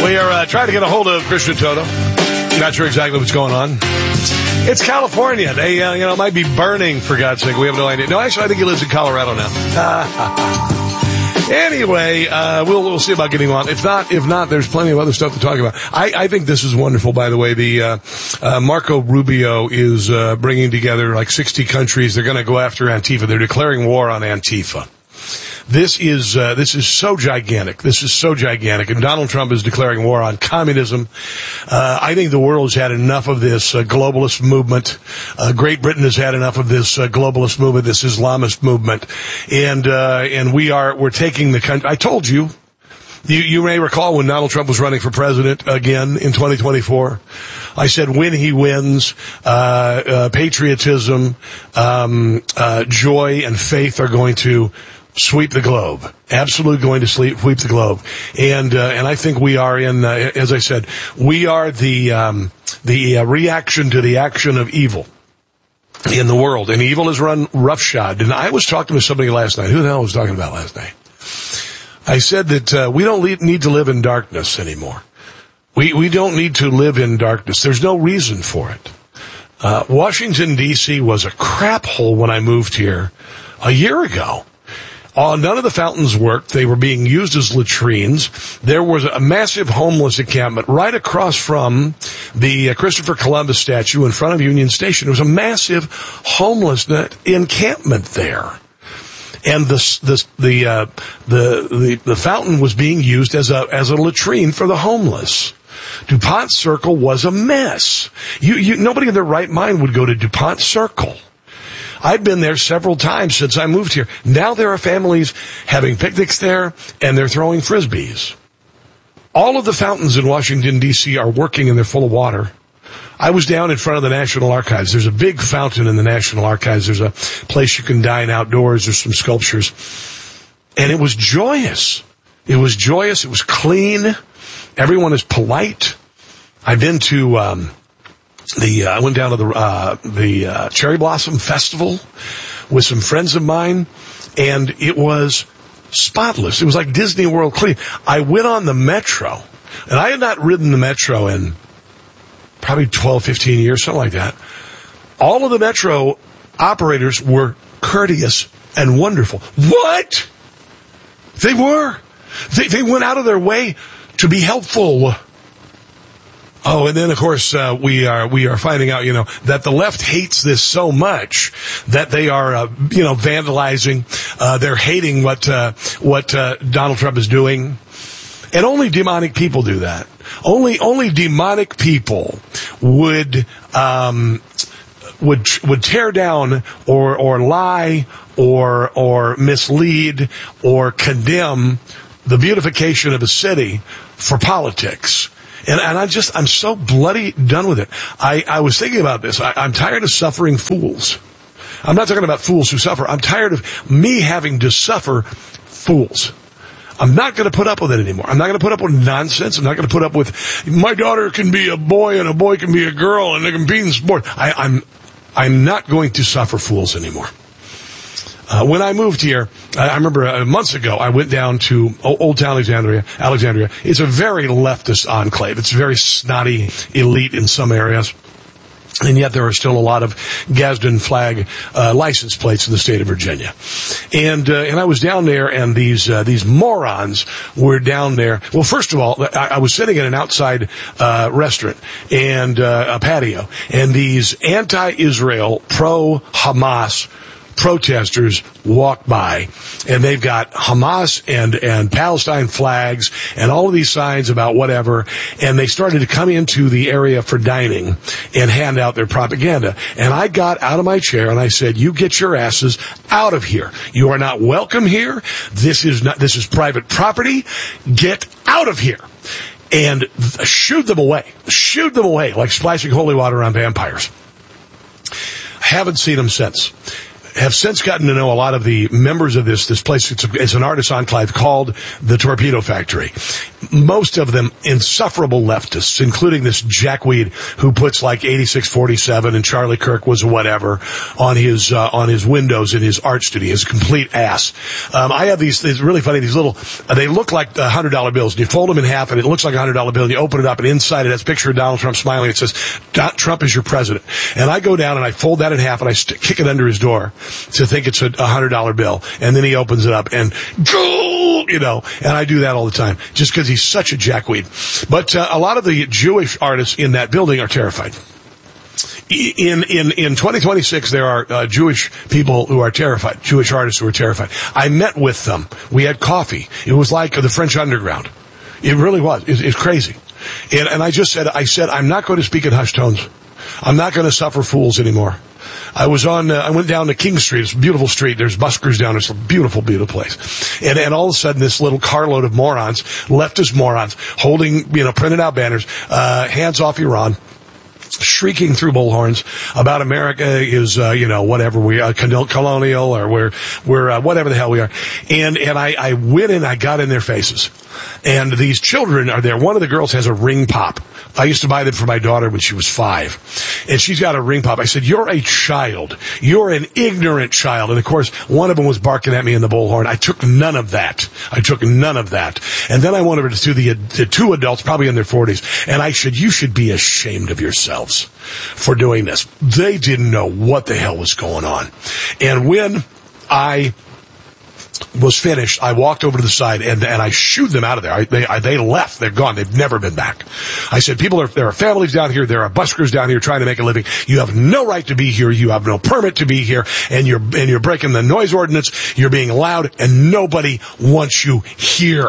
We are trying to get a hold of Christian Toto. Not sure exactly what's going on. It's California. They, might be burning, for God's sake. We have no idea. No, actually, I think he lives in Colorado now. Anyway, we'll see about getting on. If not, there's plenty of other stuff to talk about. I think this is wonderful, by the way. The Marco Rubio is bringing together like 60 countries. They're going to go after Antifa. They're declaring war on Antifa. This is so gigantic. This is so gigantic. And Donald Trump is declaring war on communism. I think the world has had enough of this globalist movement. Great Britain has had enough of this globalist movement, this Islamist movement. And we're taking the country. I told you. You may recall when Donald Trump was running for president again in 2024. I said when he wins, patriotism, joy, and faith are going to sweep the globe. Absolutely going to sweep the globe. And I think we are in, as I said, we are the reaction to the action of evil in the world. And evil is run roughshod. And I was talking to somebody last night. Who the hell was talking about last night? I said that we don't need to live in darkness anymore. We don't need to live in darkness. There's no reason for it. Washington, D.C. was a crap hole when I moved here a year ago. None of the fountains worked. They were being used as latrines. There was a massive homeless encampment right across from the Christopher Columbus statue in front of Union Station. There was a massive homeless encampment there. And the fountain was being used as a latrine for the homeless. DuPont Circle was a mess. Nobody in their right mind would go to DuPont Circle. I've been there several times since I moved here. Now there are families having picnics there, and they're throwing Frisbees. All of the fountains in Washington, D.C. are working, and they're full of water. I was down in front of the National Archives. There's a big fountain in the National Archives. There's a place you can dine outdoors. There's some sculptures. And it was joyous. It was joyous. It was clean. Everyone is polite. I've been to I went down to the Cherry Blossom Festival with some friends of mine, and it was spotless. It was like Disney World clean. I went on the Metro, and I had not ridden the Metro in probably 12, 15 years, something like that. All of the Metro operators were courteous and wonderful. What? They were. They went out of their way to be helpful. Oh, and then of course we are finding out, that the left hates this so much that they are, vandalizing. They're hating what Donald Trump is doing, and only demonic people do that. Only demonic people would tear down or lie or mislead or condemn the beautification of a city for politics. And I'm so bloody done with it. I was thinking about this. I'm tired of suffering fools. I'm not talking about fools who suffer. I'm tired of me having to suffer fools. I'm not going to put up with it anymore. I'm not going to put up with nonsense. I'm not going to put up with my daughter can be a boy and a boy can be a girl and they can compete in sport. I'm not going to suffer fools anymore. When I moved here, I remember months ago, I went down to Old Town Alexandria. It's a very leftist enclave. It's very snotty, elite in some areas. And yet there are still a lot of Gadsden flag license plates in the state of Virginia. And I was down there, and these morons were down there. Well, first of all, I was sitting in an outside restaurant and a patio, and these anti-Israel, pro-Hamas protesters walked by, and they've got Hamas and Palestine flags and all of these signs about whatever, and they started to come into the area for dining and hand out their propaganda. And I got out of my chair and I said, you get your asses out of here. You are not welcome here. This is private property. Get out of here. And shooed them away like splashing holy water on vampires. Haven't seen them since. Have since gotten to know a lot of the members of this place. It's an artist enclave called the Torpedo Factory. most of them insufferable leftists, including this jackweed who puts like 8647 and Charlie Kirk was whatever on his windows in his art studio. He's a complete ass. I have these, it's really funny, these little, they look like $100 bills. And you fold them in half and it looks like a $100 bill and you open it up and inside it has a picture of Donald Trump smiling. It says, Trump is your president. And I go down and I fold that in half and I kick it under his door to think it's a $100 bill. And then he opens it up and and I do that all the time just because he's such a jackweed. But a lot of the Jewish artists in that building are terrified. In 2026, there are Jewish people who are terrified, Jewish artists who are terrified. I met with them. We had coffee. It was like the French underground. It really was. It's crazy. And I just said, I'm not going to speak in hushed tones. I'm not going to suffer fools anymore. I went down to King Street. It's a beautiful street. There's buskers down there. It's a beautiful, beautiful place. And all of a sudden, this little carload of morons, leftist morons, holding, printed out banners, hands off Iran, shrieking through bullhorns about America is, whatever we are, colonial, or we're whatever the hell we are. And I went in, I got in their faces. And these children are there. One of the girls has a ring pop. I used to buy them for my daughter when she was 5. And she's got a ring pop. I said, you're a child. You're an ignorant child. And of course, one of them was barking at me in the bullhorn. I took none of that. And then I went over to the two adults, probably in their 40s. And I said, you should be ashamed of yourselves for doing this. They didn't know what the hell was going on. And when I was finished, I walked over to the side and I shooed them out of there. They left. They're gone. They've never been back. I said, there are families down here. There are buskers down here trying to make a living. You have no right to be here. You have no permit to be here. And you're breaking the noise ordinance. You're being loud and nobody wants you here.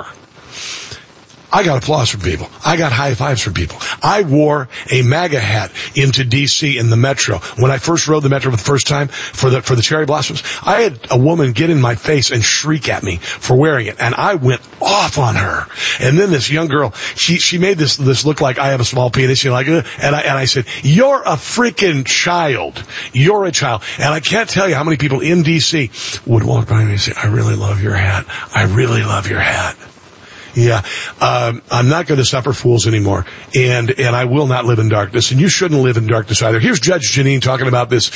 I got applause from people. I got high fives from people. I wore a MAGA hat into D.C. in the Metro. When I first rode the Metro for the first time for the cherry blossoms, I had a woman get in my face and shriek at me for wearing it. And I went off on her. And then this young girl, she made this look like I have a small penis. And I said, you're a freaking child. You're a child. And I can't tell you how many people in D.C. would walk by me and say, I really love your hat. I really love your hat. Yeah, I'm not going to suffer fools anymore, and I will not live in darkness, and you shouldn't live in darkness either. Here's Judge Jeanine talking about this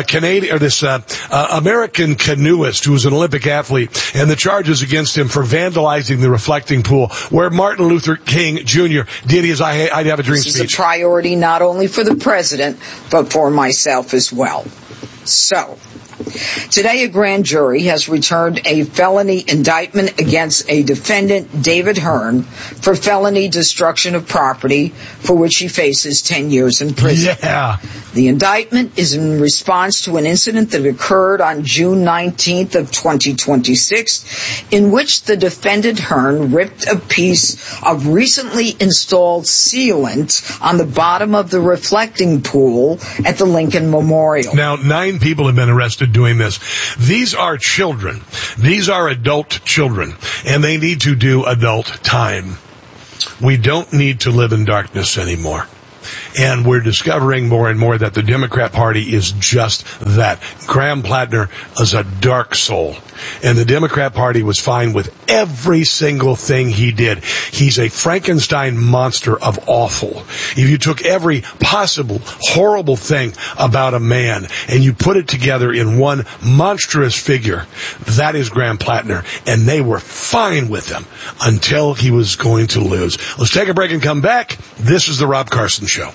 American canoeist who was an Olympic athlete, and the charges against him for vandalizing the reflecting pool, where Martin Luther King Jr. did his I'd Have a Dream speech. This is a priority not only for the president, but for myself as well. So, today, a grand jury has returned a felony indictment against a defendant, David Hearn, for felony destruction of property, for which he faces 10 years in prison. Yeah. The indictment is in response to an incident that occurred on June 19th of 2026, in which the defendant Hearn ripped a piece of recently installed sealant on the bottom of the reflecting pool at the Lincoln Memorial. Now, 9 people have been arrested doing this. These are children. These are adult children, and they need to do adult time. We don't need to live in darkness anymore. And we're discovering more and more that the Democrat Party is just that. Graham Plattner is a dark soul. And the Democrat Party was fine with every single thing he did. He's a Frankenstein monster of awful. If you took every possible horrible thing about a man and you put it together in one monstrous figure, that is Graham Plattner. And they were fine with him until he was going to lose. Let's take a break and come back. This is The Rob Carson Show.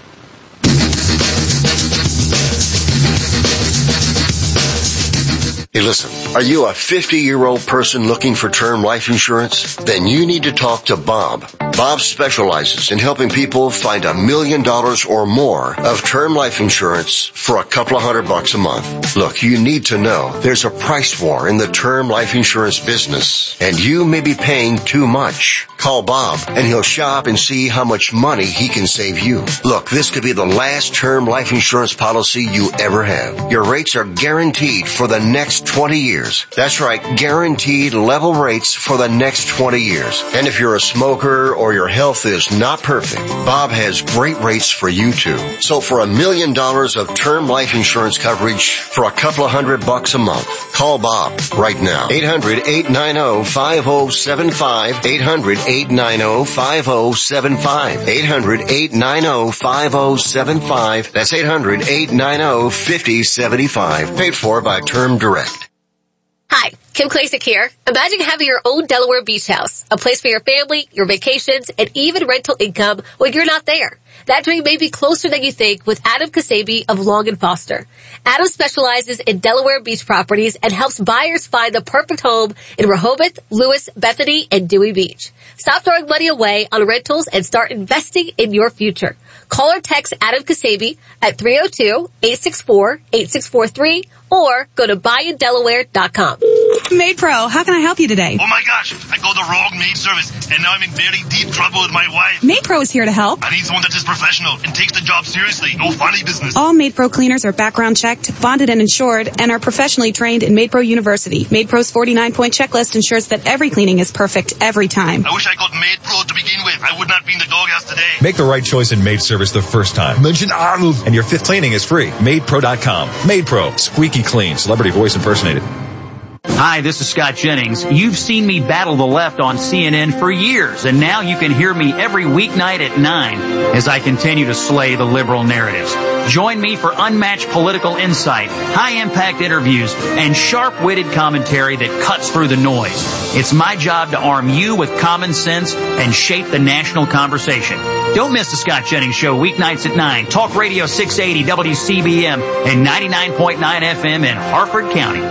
Hey, listen, are you a 50-year-old person looking for term life insurance? Then you need to talk to Bob. Bob specializes in helping people find $1 million or more of term life insurance for a couple of $100 a month. Look, you need to know there's a price war in the term life insurance business, and you may be paying too much. Call Bob, and he'll shop and see how much money he can save you. Look, this could be the last term life insurance policy you ever have. Your rates are guaranteed for the next 20 years. That's right, guaranteed level rates for the next 20 years. And if you're a smoker or your health is not perfect, Bob has great rates for you too. So for $1 million of term life insurance coverage for a couple of $100 a month, call Bob right now. 800-890-5075. 800-890-5075. 800-890-5075. That's 800-890-5075. Paid for by Term Direct. Hi, Kim Klasick here. Imagine having your own Delaware beach house, a place for your family, your vacations, and even rental income when you're not there. That dream may be closer than you think with Adam Kasabi of Long & Foster. Adam specializes in Delaware beach properties and helps buyers find the perfect home in Rehoboth, Lewis, Bethany, and Dewey Beach. Stop throwing money away on rentals and start investing in your future. Call or text Adam Kasabi at 302-864-8643 or go to buyindelaware.com. MaidPro, how can I help you today? Oh my gosh, I called the wrong maid service and now I'm in very deep trouble with my wife. MaidPro is here to help. I need someone that is professional and takes the job seriously. No funny business. All MaidPro cleaners are background checked, bonded and insured, and are professionally trained in MaidPro University. MaidPro's 49-point checklist ensures that every cleaning is perfect every time. I wish I called MaidPro to begin with. I would not be in the doghouse today. Make the right choice in maid service the first time. Mention Arnold, and your 5th cleaning is free. MaidPro.com. MaidPro. Squeaky clean. Celebrity voice impersonated. Hi, this is Scott Jennings. You've seen me battle the left on CNN for years, and now you can hear me every weeknight at 9 as I continue to slay the liberal narratives. Join me for unmatched political insight, high-impact interviews, and sharp-witted commentary that cuts through the noise. It's my job to arm you with common sense and shape the national conversation. Don't miss the Scott Jennings Show weeknights at 9, Talk Radio 680 WCBM and 99.9 FM in Harford County.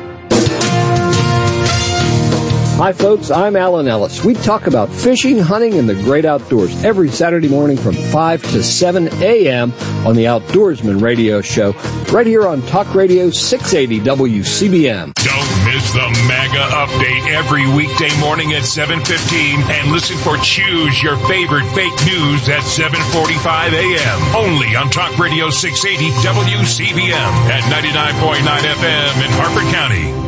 Hi folks, I'm Alan Ellis. We talk about fishing, hunting, and the great outdoors every Saturday morning from 5 to 7 a.m. on the Outdoorsman Radio Show, right here on Talk Radio 680 WCBM. Don't miss the MAGA update every weekday morning at 7:15 and listen for Choose Your Favorite Fake News at 7:45 a.m. only on Talk Radio 680 WCBM at 99.9 FM in Harford County.